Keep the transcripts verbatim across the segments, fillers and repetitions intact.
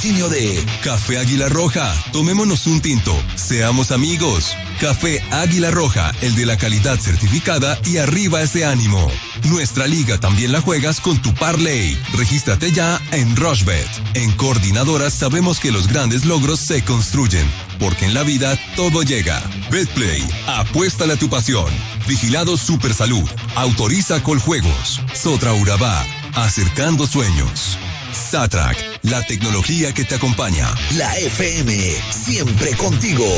patrocinio de Café Águila Roja. Tomémonos un tinto. Seamos amigos. Café Águila Roja, el de la calidad certificada y arriba ese ánimo. Nuestra liga también la juegas con tu parlay. Regístrate ya en Rushbet. En Coordinadoras sabemos que los grandes logros se construyen, porque en la vida todo llega. Betplay, apuéstale a tu pasión. Vigilado Supersalud. Autoriza Coljuegos. Sotra Urabá, acercando sueños. Satrac, la tecnología que te acompaña. La F M, siempre contigo.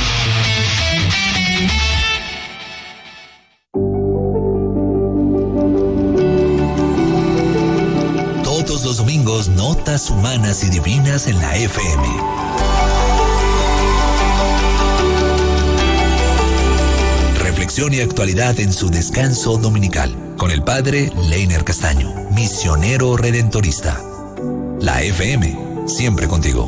Todos los domingos, notas humanas y divinas en la F M. Reflexión y actualidad en su descanso dominical, con el padre Leiner Castaño, misionero redentorista. La F M, siempre contigo.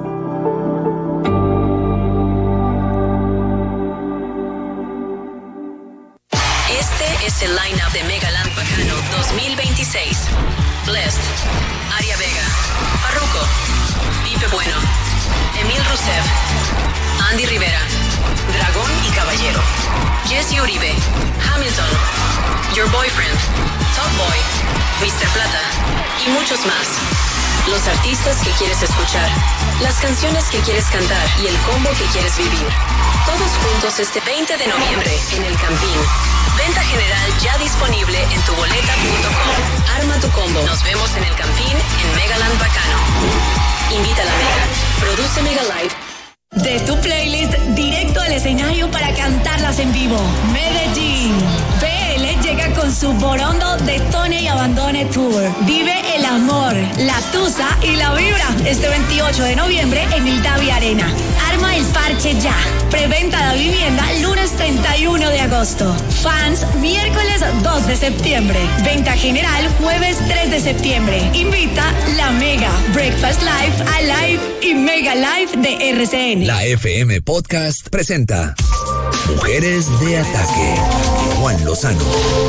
Este es el line-up de Megaland Bacano dos mil veintiséis. Blessed, Aria Vega, Farruko, Pipe Bueno, Emil Rusev, Andy Rivera, Dragón y Caballero, Jesse Uribe, Hamilton, Your Boyfriend, Top Boy, mister Plata y muchos más. Los artistas que quieres escuchar, las canciones que quieres cantar y el combo que quieres vivir. Todos juntos este veinte de noviembre en El Campín. Venta general ya disponible en tu boleta punto com. Arma tu combo. Nos vemos en El Campín en Megaland Bacano. Invita a la Mega. Produce Mega Live. De tu playlist directo al escenario para cantarlas en vivo. Medellín. P L llega con su Borondo Detone y Abandone Tour. Vive el amor, la tusa y la vibra este veintiocho de noviembre en el Davi Arena. Arma el parche ya. Preventa de vivienda lunes treinta y uno de agosto. Fans miércoles dos de septiembre. Venta general jueves tres de septiembre. Invita la Mega, Breakfast Live, Alive y Mega Live de R C N. La F M Podcast presenta Mujeres de Ataque. Juan Lozano.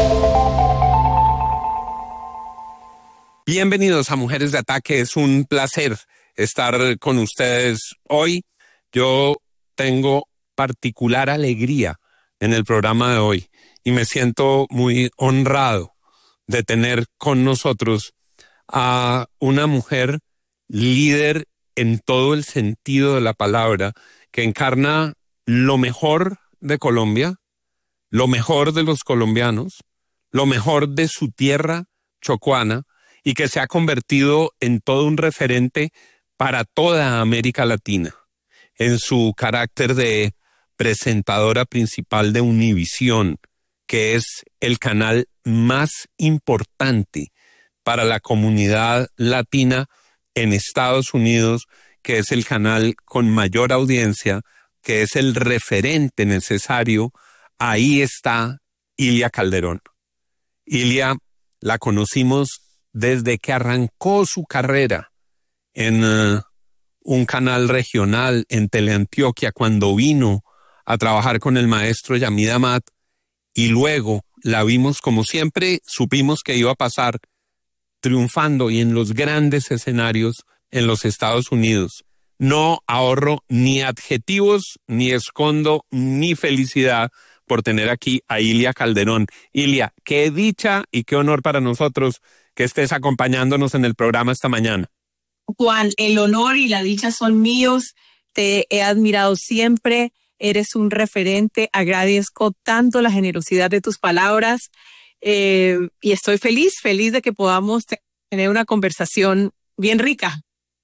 Bienvenidos a Mujeres de Ataque. Es un placer estar con ustedes hoy. Yo tengo particular alegría en el programa de hoy y me siento muy honrado de tener con nosotros a una mujer líder en todo el sentido de la palabra, que encarna lo mejor de Colombia, lo mejor de los colombianos, lo mejor de su tierra chocuana, y que se ha convertido en todo un referente para toda América Latina, en su carácter de presentadora principal de Univisión, que es el canal más importante para la comunidad latina en Estados Unidos, que es el canal con mayor audiencia, que es el referente necesario. Ahí está Ilia Calderón. Ilia la conocimos desde que arrancó su carrera en uh, un canal regional en Teleantioquia, cuando vino a trabajar con el maestro Yamid Amat, y luego la vimos, como siempre supimos que iba a pasar, triunfando y en los grandes escenarios en los Estados Unidos. No ahorro ni adjetivos, ni escondo, ni felicidad por tener aquí a Ilia Calderón. Ilia, qué dicha y qué honor para nosotros que estés acompañándonos en el programa esta mañana. Juan, el honor y la dicha son míos. Te he admirado siempre. Eres un referente. Agradezco tanto la generosidad de tus palabras. Eh, y estoy feliz, feliz de que podamos tener una conversación bien rica.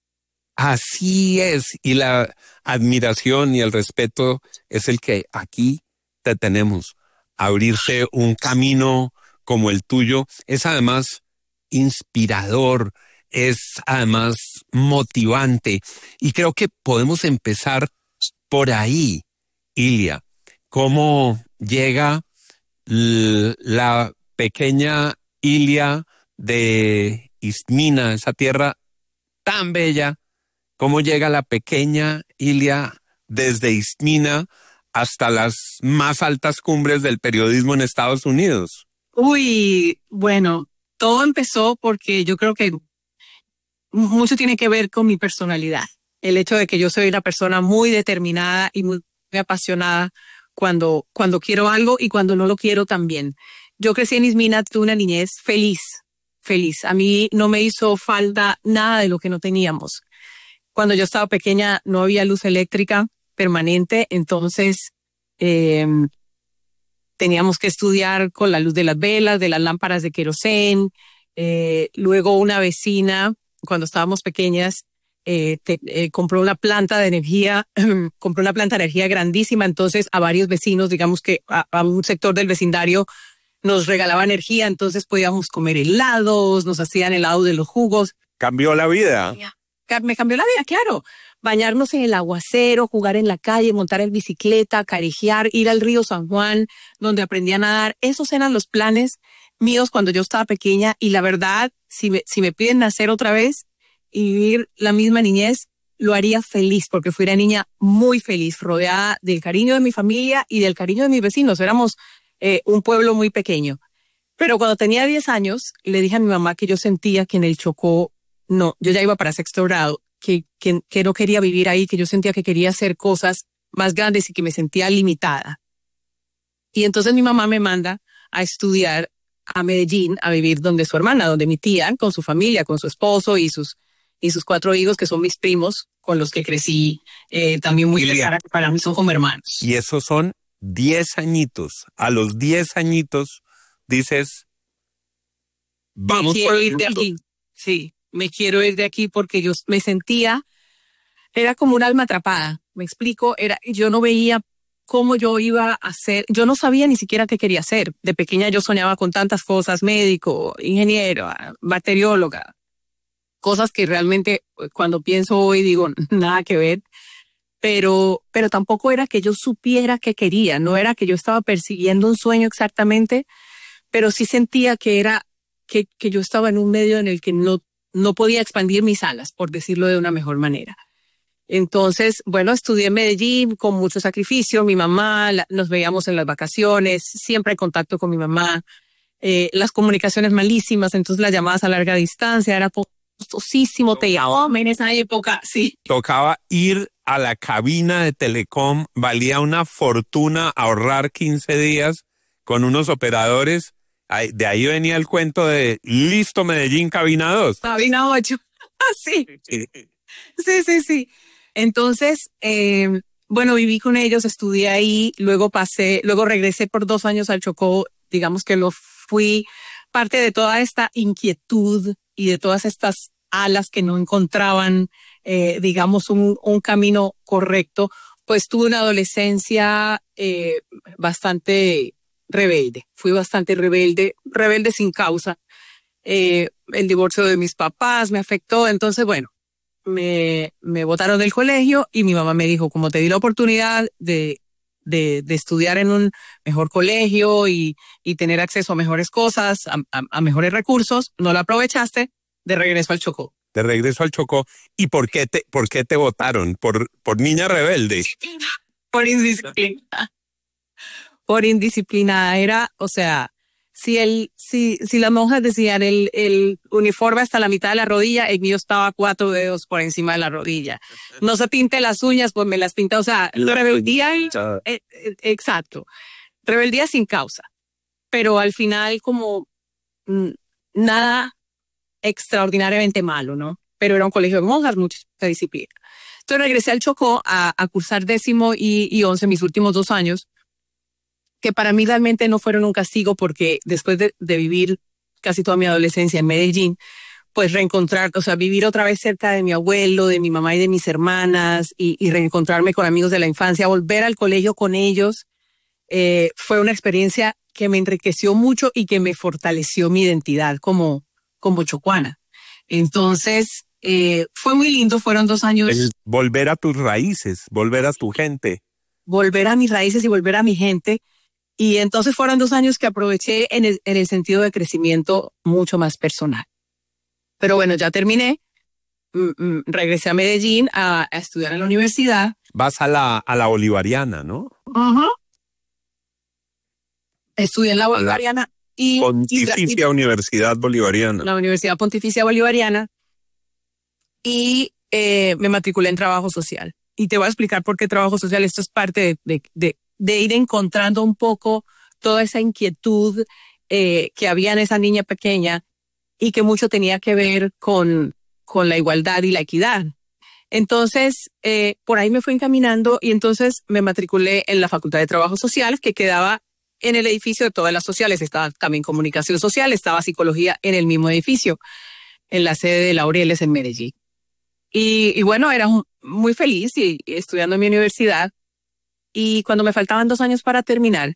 Así es, y la admiración y el respeto es el que aquí te tenemos. Abrirse un camino como el tuyo es además inspirador, es además motivante, y creo que podemos empezar por ahí, Ilia. ¿Cómo llega la pequeña Ilia de Ismina, esa tierra tan bella? ¿Cómo llega la pequeña Ilia desde Ismina hasta las más altas cumbres del periodismo en Estados Unidos? Uy, bueno, todo empezó porque yo creo que mucho tiene que ver con mi personalidad. El hecho de que yo soy una persona muy determinada y muy, muy apasionada cuando, cuando quiero algo y cuando no lo quiero también. Yo crecí en Ismina, tuve una niñez feliz, feliz. A mí no me hizo falta nada de lo que no teníamos. Cuando yo estaba pequeña no había luz eléctrica permanente, entonces eh, teníamos que estudiar con la luz de las velas, de las lámparas de querosén. Eh, luego una vecina, cuando estábamos pequeñas, eh, te, eh, compró una planta de energía, compró una planta de energía grandísima, entonces a varios vecinos, digamos que a, a un sector del vecindario nos regalaba energía, entonces podíamos comer helados, nos hacían helado de los jugos. Cambió la vida. Me cambió la vida, claro. Bañarnos en el aguacero, jugar en la calle, montar en bicicleta, carejear, ir al río San Juan, donde aprendí a nadar. Esos eran los planes míos cuando yo estaba pequeña y la verdad, si me, si me piden nacer otra vez y vivir la misma niñez, lo haría feliz porque fui una niña muy feliz, rodeada del cariño de mi familia y del cariño de mis vecinos. Éramos eh, un pueblo muy pequeño. Pero cuando tenía diez años, le dije a mi mamá que yo sentía que en el Chocó, no, yo ya iba para sexto grado, que, que, que no quería vivir ahí, que yo sentía que quería hacer cosas más grandes y que me sentía limitada. Y entonces mi mamá me manda a estudiar a Medellín, a vivir donde su hermana, donde mi tía, con su familia, con su esposo y sus, y sus cuatro hijos, que son mis primos, con los que crecí eh, también muy cerca, para mí son como hermanos. Y esos son diez añitos. A los diez añitos dices, vamos me quiero ir de aquí. Sí, me quiero ir de aquí porque yo me sentía, era como un alma atrapada, me explico, era, yo no veía cómo yo iba a hacer, yo no sabía ni siquiera qué quería hacer. De pequeña yo soñaba con tantas cosas, médico, ingeniero, bacterióloga, cosas que realmente cuando pienso hoy digo nada que ver, pero, pero tampoco era que yo supiera qué quería, no era que yo estaba persiguiendo un sueño exactamente, pero sí sentía que era que, que yo estaba en un medio en el que no, no podía expandir mis alas, por decirlo de una mejor manera. Entonces, bueno, estudié en Medellín con mucho sacrificio. Mi mamá, la, nos veíamos en las vacaciones, siempre en contacto con mi mamá. Eh, las comunicaciones malísimas, entonces las llamadas a larga distancia, era costosísimo. Te llamaba en esa época, sí. Tocaba ir a la cabina de Telecom, valía una fortuna ahorrar quince días con unos operadores. De ahí venía el cuento de listo Medellín, cabina dos. Cabina ocho, sí. Sí, sí, sí. Entonces, eh, bueno, viví con ellos, estudié ahí, luego pasé, luego regresé por dos años al Chocó, digamos que lo fui parte de toda esta inquietud y de todas estas alas que no encontraban, eh, digamos, un, un camino correcto, pues tuve una adolescencia eh, bastante rebelde, fui bastante rebelde, rebelde sin causa. Eh, el divorcio de mis papás me afectó, entonces, bueno, Me, me botaron del colegio y mi mamá me dijo, como te di la oportunidad de, de, de estudiar en un mejor colegio y, y tener acceso a mejores cosas, a, a, a mejores recursos, no la aprovechaste, de regreso al Chocó. De regreso al Chocó. ¿Y por qué te, por qué te votaron? ¿Por, por niña rebelde? Por indisciplina. Por indisciplina. Era, o sea... Si, el, si, si las monjas decían el, el uniforme hasta la mitad de la rodilla, el mío estaba cuatro dedos por encima de la rodilla. No se pinte las uñas, pues me las pinta. O sea, rebeldía, eh, eh, exacto. Rebeldía sin causa. Pero al final como mm, nada extraordinariamente malo, ¿no? Pero era un colegio de monjas, mucha disciplina. Entonces regresé al Chocó a, a cursar décimo y, y once, mis últimos dos años, que para mí realmente no fueron un castigo porque después de, de vivir casi toda mi adolescencia en Medellín, pues reencontrar, o sea, vivir otra vez cerca de mi abuelo, de mi mamá y de mis hermanas y, y reencontrarme con amigos de la infancia, volver al colegio con ellos, eh, fue una experiencia que me enriqueció mucho y que me fortaleció mi identidad como, como chocuana. Entonces, eh, fue muy lindo, fueron dos años. El volver a tus raíces, volver a tu gente. Volver a mis raíces y volver a mi gente. Y entonces fueron dos años que aproveché en el, en el sentido de crecimiento mucho más personal. Pero bueno, ya terminé. Mm, mm, regresé a Medellín a, a estudiar en la universidad. Vas a la, a la Bolivariana, ¿no? Uh-huh. Estudié en la Bolivariana. Y, Pontificia y, Universidad Bolivariana. La Universidad Pontificia Bolivariana. y eh, me matriculé en trabajo social. Y te voy a explicar por qué trabajo social. Esto es parte de, de, de, de ir encontrando un poco toda esa inquietud eh, que había en esa niña pequeña y que mucho tenía que ver con, con la igualdad y la equidad. Entonces, eh, por ahí me fui encaminando y entonces me matriculé en la Facultad de Trabajo Social, que quedaba en el edificio de todas las sociales. Estaba también comunicación social, estaba psicología en el mismo edificio, en la sede de Laureles en Medellín. Y, y bueno, era muy feliz y, y estudiando en mi universidad. Y cuando me faltaban dos años para terminar,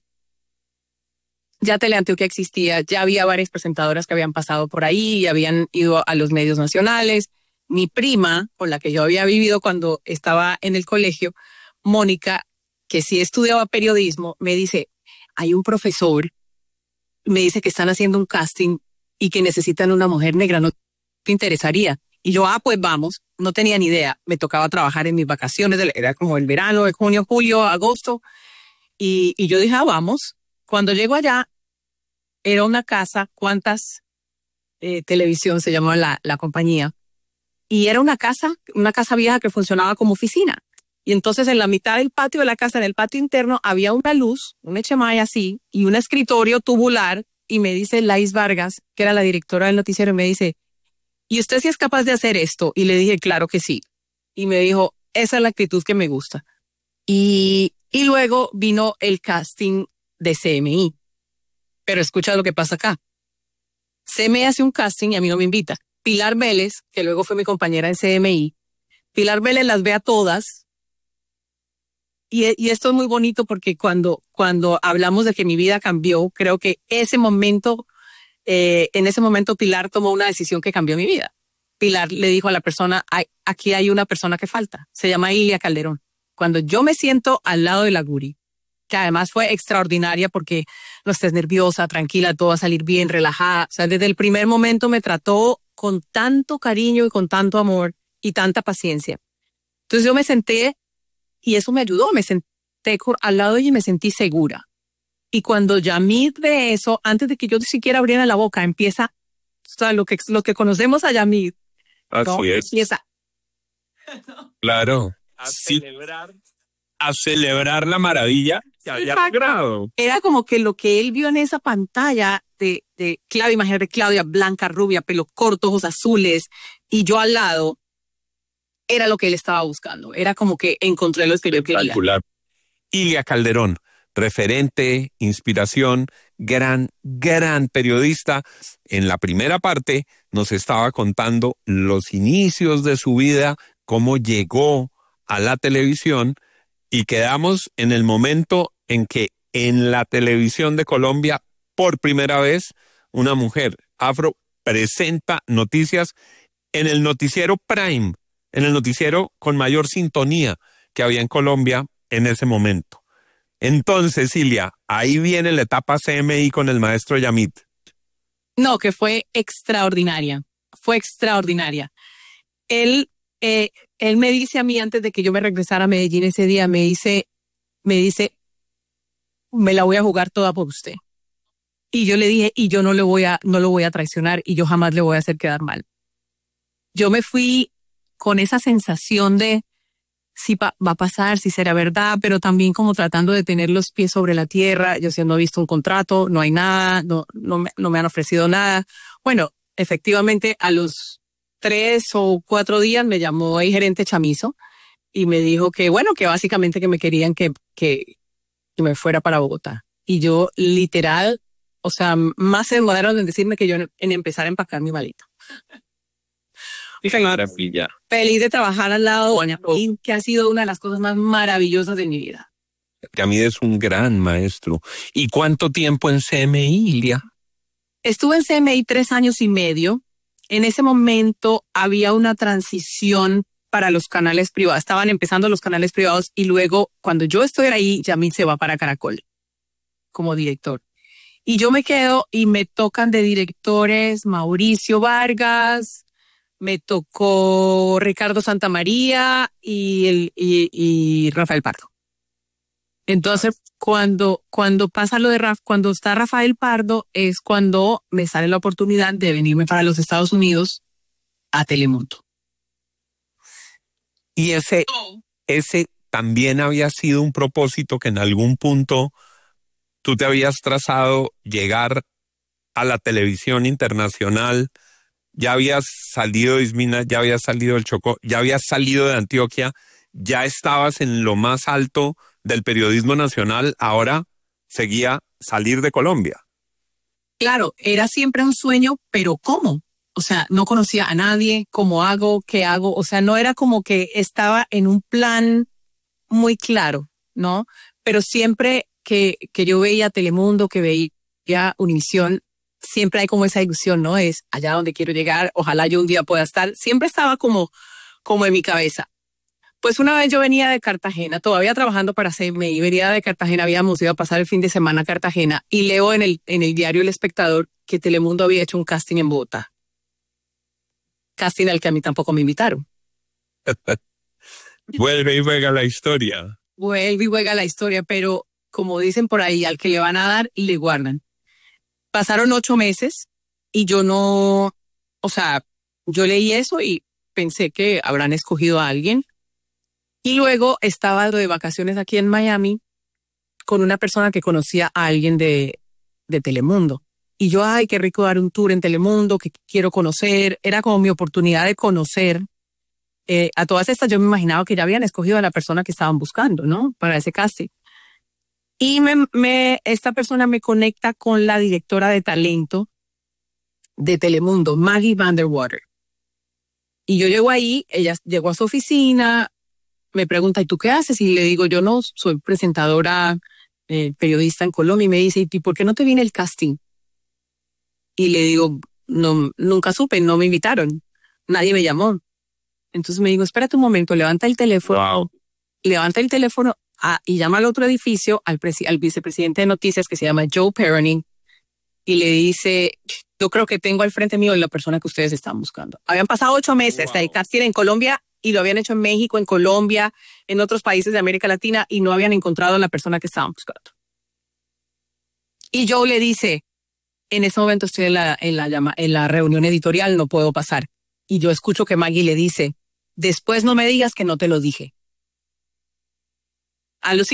ya Teleantioquia existía, ya había varias presentadoras que habían pasado por ahí y habían ido a los medios nacionales. Mi prima, con la que yo había vivido cuando estaba en el colegio, Mónica, que sí estudiaba periodismo, me dice, hay un profesor, me dice que están haciendo un casting y que necesitan una mujer negra, ¿no te interesaría? Y yo, ah, pues vamos, no tenía ni idea, me tocaba trabajar en mis vacaciones, era como el verano, de junio, julio, agosto, y, y yo dije, ah, vamos. Cuando llego allá, era una casa, ¿cuántas eh, televisión se llamaba la, la compañía? Y era una casa, una casa vieja que funcionaba como oficina. Y entonces en la mitad del patio de la casa, en el patio interno, había una luz, un echemay así, y un escritorio tubular, y me dice Lais Vargas, que era la directora del noticiero, y me dice, ¿y usted sí es capaz de hacer esto? Y le dije, claro que sí. Y me dijo, esa es la actitud que me gusta. Y, y luego vino el casting de C M I. Pero escucha lo que pasa acá. C M I hace un casting y a mí no me invita. Pilar Vélez, que luego fue mi compañera en C M I, Pilar Vélez las ve a todas. Y, y esto es muy bonito porque cuando, cuando hablamos de que mi vida cambió, creo que ese momento, eh, en ese momento Pilar tomó una decisión que cambió mi vida. Pilar le dijo a la persona, hay, aquí hay una persona que falta, se llama Ilia Calderón. Cuando yo me siento al lado de la Guri, que además fue extraordinaria porque no estés nerviosa, tranquila, todo va a salir bien, relajada. O sea, desde el primer momento me trató con tanto cariño y con tanto amor y tanta paciencia. Entonces yo me senté y eso me ayudó, me senté al lado de ella y me sentí segura. Y cuando Yamid ve eso, antes de que yo siquiera abriera la boca, empieza, o sea, lo que, lo que conocemos a Yamid, Así ¿no? es. Empieza. Claro. A Sí. celebrar. A celebrar la maravilla que había Exacto. logrado. Era como que lo que él vio en esa pantalla de, de Claudia, imagínate Claudia, blanca, rubia, pelo corto, ojos azules, y yo al lado, era lo que él estaba buscando. Era como que encontré lo que yo quería. Espectacular. Ilia Calderón, referente, inspiración, gran, gran periodista. En la primera parte nos estaba contando los inicios de su vida, cómo llegó a la televisión, y quedamos en el momento en que en la televisión de Colombia, por primera vez, una mujer afro presenta noticias en el noticiero Prime, en el noticiero con mayor sintonía que había en Colombia en ese momento. Entonces, Ilia, ahí viene la etapa C M I con el maestro Yamid. No, que fue extraordinaria, fue extraordinaria. Él, eh, él me dice a mí antes de que yo me regresara a Medellín ese día, me dice, me dice, me la voy a jugar toda por usted. Y yo le dije, y yo no le voy a, no lo voy a traicionar y yo jamás le voy a hacer quedar mal. Yo me fui con esa sensación de si va, va a pasar, si será verdad, pero también como tratando de tener los pies sobre la tierra. Yo si no he visto un contrato, no hay nada, no, no, me, no me han ofrecido nada. Bueno, efectivamente a los tres o cuatro días me llamó el gerente Chamizo y me dijo que bueno, que básicamente que me querían que, que, que me fuera para Bogotá. Y yo literal, o sea, más se demoraron en decirme que yo en, en empezar a empacar mi maleta. Qué maravilla. Feliz de trabajar al lado de Doña Paulín, que ha sido una de las cosas más maravillosas de mi vida. Yamid es un gran maestro. ¿Y cuánto tiempo en C M I, Ilia? Estuve en C M I tres años y medio. En ese momento había una transición para los canales privados. Estaban empezando los canales privados y luego, cuando yo estoy ahí, Yamid se va para Caracol como director. Y yo me quedo y me tocan de directores Mauricio Vargas, me tocó Ricardo Santamaría y, el, y, y Rafael Pardo. Entonces, cuando, cuando pasa lo de Raf, cuando está Rafael Pardo, es cuando me sale la oportunidad de venirme para los Estados Unidos a Telemundo. Y ese, ese también había sido un propósito que en algún punto tú te habías trazado, llegar a la televisión internacional. Ya habías salido de Ismina, ya habías salido del Chocó, ya habías salido de Antioquia, ya estabas en lo más alto del periodismo nacional, ahora seguía salir de Colombia. Claro, era siempre un sueño, pero ¿cómo? O sea, no conocía a nadie, ¿cómo hago? ¿Qué hago? O sea, no era como que estaba en un plan muy claro, ¿no? Pero siempre que, que yo veía Telemundo, que veía Univisión, siempre hay como esa ilusión, ¿no? Es allá donde quiero llegar, ojalá yo un día pueda estar. Siempre estaba como, como en mi cabeza. Pues una vez yo venía de Cartagena, todavía trabajando para C M I, venía de Cartagena, habíamos ido a pasar el fin de semana a Cartagena y leo en el, en el diario El Espectador que Telemundo había hecho un casting en Bogotá. Casting al que a mí tampoco me invitaron. Vuelve y juega la historia. Vuelve y juega la historia, pero como dicen por ahí, al que le van a dar, le guardan. Pasaron ocho meses y yo no, o sea, yo leí eso y pensé que habrán escogido a alguien. Y luego estaba de vacaciones aquí en Miami con una persona que conocía a alguien de, de Telemundo. Y yo, ay, qué rico dar un tour en Telemundo, que quiero conocer. Era como mi oportunidad de conocer. Eh, a todas estas yo me imaginaba que ya habían escogido a la persona que estaban buscando, ¿no? Para ese casting. Y me, me, esta persona me conecta con la directora de talento de Telemundo, Maggie Vanderwater. Y yo llego ahí, ella llegó a su oficina, me pregunta, ¿y tú qué haces? Y le digo, yo no soy presentadora, eh, periodista en Colombia. Y me dice, ¿y por qué no te viene el casting? Y le digo, no, nunca supe, no me invitaron, nadie me llamó. Entonces me digo, espérate un momento, levanta el teléfono, wow. levanta el teléfono a, y llama al otro edificio, al, presi- al vicepresidente de noticias que se llama Joe Perroni, y le dice, yo creo que tengo al frente mío la persona que ustedes están buscando. Habían pasado ocho meses wow. de casting en Colombia y lo habían hecho en México, en Colombia, en otros países de América Latina y no habían encontrado a la persona que estaban buscando. Y Joe le dice, en ese momento estoy en la, en la, llama, en la reunión editorial, no puedo pasar. Y yo escucho que Maggie le dice, después no me digas que no te lo dije. A los